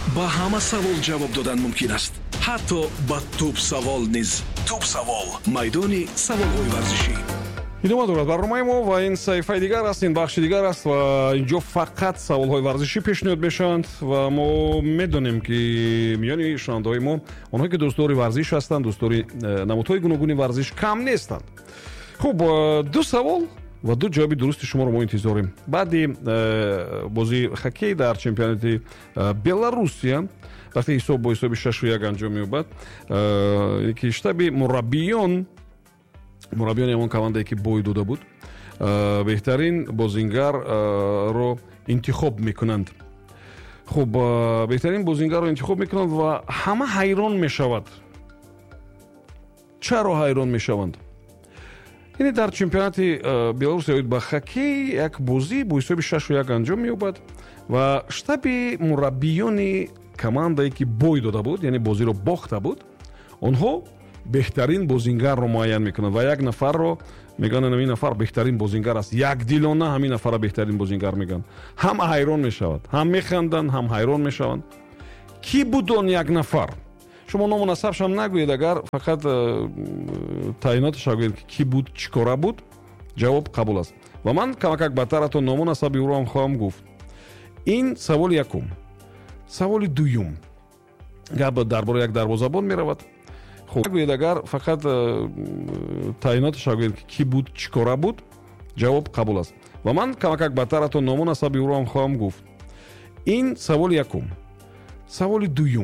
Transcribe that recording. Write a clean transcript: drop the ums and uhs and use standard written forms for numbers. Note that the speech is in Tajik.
ба ҳама савол ҷавоб додан мумкин аст. ҳатто ба туп савол низ. Туп савол, майдони саволҳои варзишӣ. идома дорад барномаи мо ва ин саҳифаи дигар аст, ин бахши дигар аст ва инҷо фақат саволҳои варзишӣ пешниҳод мешаванд ва мо медонем ки миёни шунавандаҳои мо онҳое ки дӯстдори варзиш ҳастанд, дӯстдори намудҳои гуногуни варзиш кам нестанд. хуб, ду савол ва ду ҷавоби дурусти шуморо мо интизорем. баъди бозии хоккей дар чемпионати Беларусия, вақте ҳисоб бо ҳисоби 6-1 анҷом меёбад, ки штаби мураббиён ҳамон командае ки бой дода буд, беҳтарин бозингарро интихоб мекунанд. хуб, беҳтарин бозингарро интихоб мекунанд ва ҳама ҳайрон мешавад. чаро ҳайрон мешаванд? яъне дар чемпионати Беларусия ба хоккей як бозӣ бо ҳисоби 6-1 анҷом меёбад ва штаби мураббиёни командае ки бой дода буд, яъне бозиро бохта буд, онҳо беҳтарин бозингарро муайян мекунанд ва як нафарро мегӯянд ин нафар беҳтарин бозингар аст. Якдилона ҳамин нафарро беҳтарин бозингар мегӯянд. ҳама ҳайрон мешавад, ҳам механданд, ҳам ҳайрон мешаванд. Ки буд он як нафар? шумо ному насабшам нагӯед, агар фақат таъиноташро гӯед ки ки буд, чӣ кора буд, ҷавоб қабул аст. ва ман камакак бадтаратон ному насаби ӯро ҳам хоҳам гуфт. ин саволи якум. саволи дуюм. гап дар бораи як дарвозабон меравад. хуб, гӯед агар фақат таъиноташро гӯед ки ки буд, чӣ кора буд, ҷавоб қабул аст. ва ман камакак бадтаратон ному насаби ӯро ҳам хоҳам гуфт. ин саволи якум. саволи дуюм.